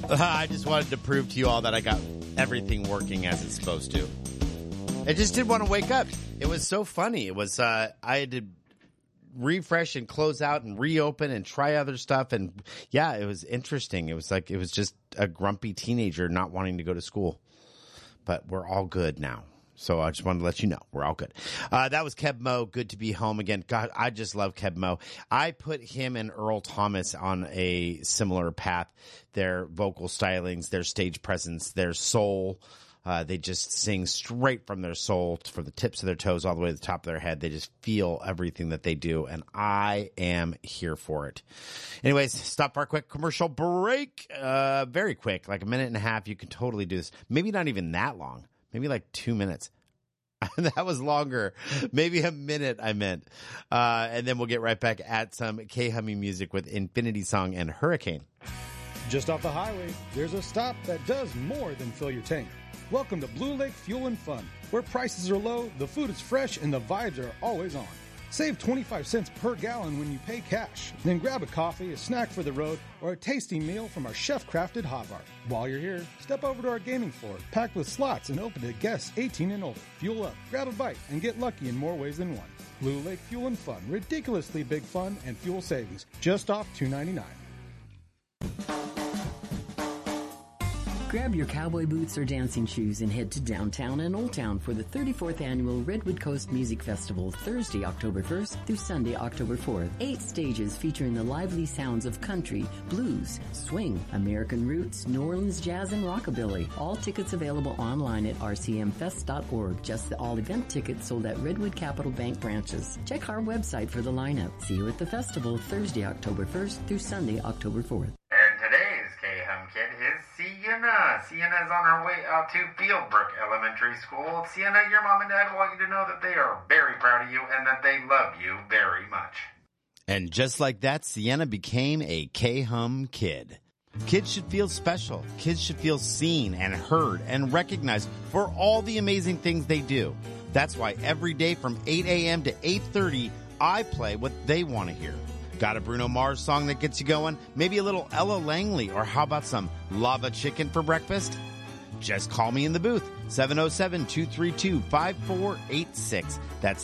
I just wanted to prove to you all that I got everything working as it's supposed to. I just didn't want to wake up. It was so funny. It was I had to refresh and close out and reopen and try other stuff. And yeah, it was interesting. It was just a grumpy teenager not wanting to go to school. But we're all good now. So I just wanted to let you know we're all good. That was Keb Mo. Good to be home again. God, I just love Keb Mo. I put him and Earl Thomas on a similar path. Their vocal stylings, their stage presence, their soul. They just sing straight from their soul, from the tips of their toes all the way to the top of their head. They just feel everything that they do, and I am here for it. Anyways, stop for a quick commercial break. Very quick, like a minute and a half. You can totally do this. Maybe not even that long. Maybe like 2 minutes. That was longer. Maybe a minute, I meant. And then we'll get right back at some K-Hummy music with Infinity Song and Hurricane. Just off the highway, there's a stop that does more than fill your tank. Welcome to Blue Lake Fuel and Fun, where prices are low, the food is fresh, and the vibes are always on. Save 25 cents per gallon when you pay cash. Then grab a coffee, a snack for the road, or a tasty meal from our chef-crafted hot bar. While you're here, step over to our gaming floor, packed with slots and open to guests 18 and older. Fuel up, grab a bite, and get lucky in more ways than one. Blue Lake Fuel and Fun, ridiculously big fun and fuel savings, just off $2.99. Grab your cowboy boots or dancing shoes and head to downtown and Old Town for the 34th Annual Redwood Coast Music Festival, Thursday, October 1st through Sunday, October 4th. 8 stages featuring the lively sounds of country, blues, swing, American roots, New Orleans jazz, and rockabilly. All tickets available online at rcmfest.org. Just the all-event tickets sold at Redwood Capital Bank branches. Check our website for the lineup. See you at the festival, Thursday, October 1st through Sunday, October 4th. And today's K-Hum Kid is Sienna. Sienna's on her way out to Fieldbrook Elementary School. Sienna, your mom and dad want you to know that they are very proud of you and that they love you very much. And just like that, Sienna became a K-Hum Kid. Kids should feel special. Kids should feel seen and heard and recognized for all the amazing things they do. That's why every day from 8 a.m. to 8:30, I play what they want to hear. Got a Bruno Mars song that gets you going? Maybe a little Ella Langley, or how about some lava chicken for breakfast? Just call me in the booth, 707-232-5486. That's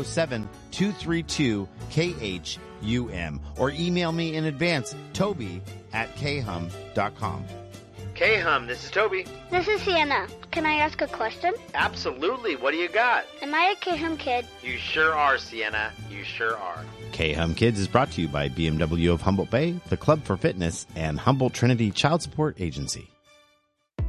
707-232-KHUM. Or email me in advance, Toby@khum.com. K-Hum, this is Toby. This is Sienna. Can I ask a question? Absolutely. What do you got? Am I a K-Hum Kid? You sure are, Sienna. You sure are. K-Hum Kids is brought to you by BMW of Humboldt Bay, the Club for Fitness, and Humboldt Trinity Child Support Agency.